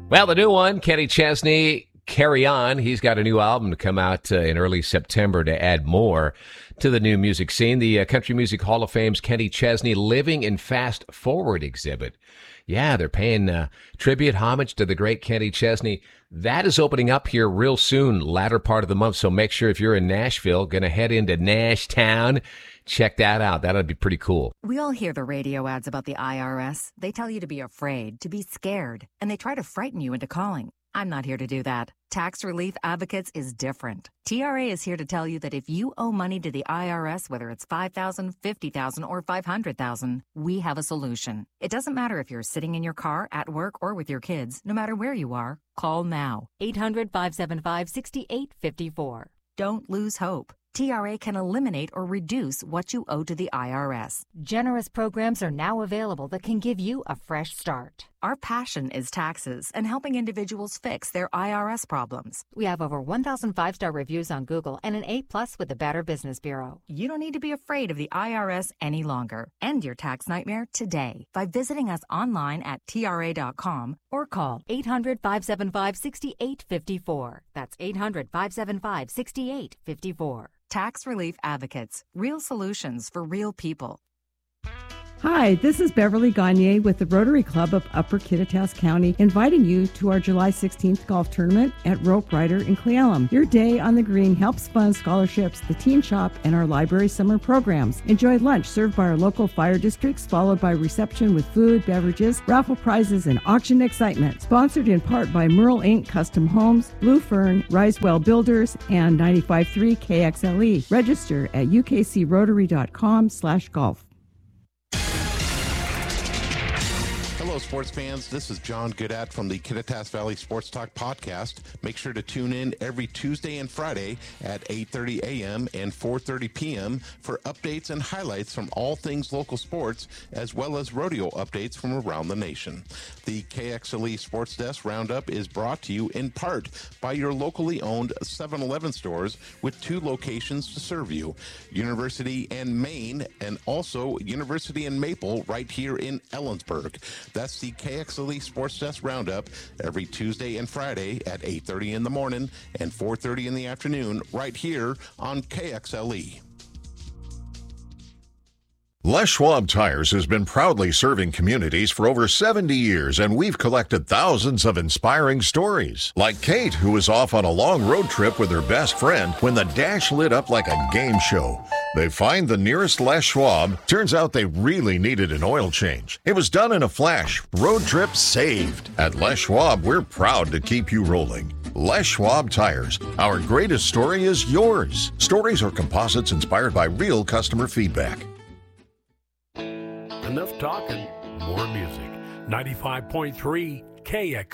Well, the new one, Kenny Chesney, Carry On. He's got a new album to come out in early September to add more to the new music scene. The Country Music Hall of Fame's Kenny Chesney Living in Fast Forward exhibit. Yeah, they're paying tribute, homage to the great Kenny Chesney. That is opening up here real soon, latter part of the month. So make sure if you're in Nashville, going to head into Nashtown, check that out. That'll be pretty cool. We all hear the radio ads about the IRS. They tell you to be afraid, to be scared, and they try to frighten you into calling. I'm not here to do that. Tax Relief Advocates is different. TRA is here to tell you that if you owe money to the IRS, whether it's $5,000, $50,000, or $500,000, we have a solution. It doesn't matter if you're sitting in your car, at work, or with your kids. No matter where you are, call now. 800-575-6854. Don't lose hope. TRA can eliminate or reduce what you owe to the IRS. Generous programs are now available that can give you a fresh start. Our passion is taxes and helping individuals fix their IRS problems. We have over 1,000 five-star reviews on Google and an A+ with the Better Business Bureau. You don't need to be afraid of the IRS any longer. End your tax nightmare today by visiting us online at TRA.com or call 800-575-6854. That's 800-575-6854. Tax Relief Advocates. Real solutions for real people. Hi, this is Beverly Gagne with the Rotary Club of Upper Kittitas County, inviting you to our July 16th golf tournament at Rope Rider in Cle Elum. Your day on the green helps fund scholarships, the teen shop, and our library summer programs. Enjoy lunch served by our local fire districts, followed by reception with food, beverages, raffle prizes, and auction excitement. Sponsored in part by Merle Inc. Custom Homes, Blue Fern, Risewell Builders, and 95.3 KXLE. Register at ukcrotary.com/golf. Hello, sports fans. This is John Goodat from the Kittitas Valley Sports Talk podcast. Make sure to tune in every Tuesday and Friday at 8:30 a.m. and 4:30 p.m. for updates and highlights from all things local sports, as well as rodeo updates from around the nation. The KXLE Sports Desk Roundup is brought to you in part by your locally owned 7-Eleven stores with 2 locations to serve you, University and Maine, and also University and Maple right here in Ellensburg. That's the KXLE Sports Desk Roundup every Tuesday and Friday at 8:30 in the morning and 4:30 in the afternoon right here on KXLE. Les Schwab Tires has been proudly serving communities for over 70 years, and we've collected thousands of inspiring stories. Like Kate, who was off on a long road trip with her best friend when the dash lit up like a game show. They find the nearest Les Schwab. Turns out they really needed an oil change. It was done in a flash. Road trip saved. At Les Schwab, we're proud to keep you rolling. Les Schwab Tires. Our greatest story is yours. Stories are composites inspired by real customer feedback. Enough talking, more music. 95.3 KX.